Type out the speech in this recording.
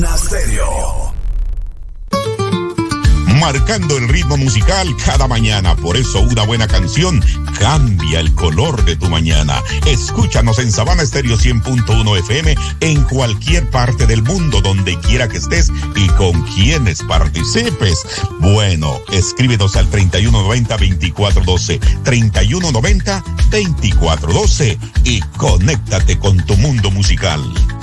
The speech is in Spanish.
Stereo. Marcando el ritmo musical cada mañana. Por eso una buena canción cambia el color de tu mañana. Escúchanos en Sabana Stereo 100.1 FM en cualquier parte del mundo, donde quiera que estés y con quienes participes. Bueno, escríbenos al 3190-2412, 3190-2412 y conéctate con tu mundo musical.